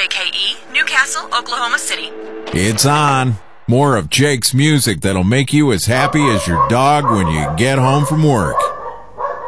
KJKE, Newcastle, Oklahoma City. It's on. More of Jake's music that'll make you as happy as your dog when you get home from work.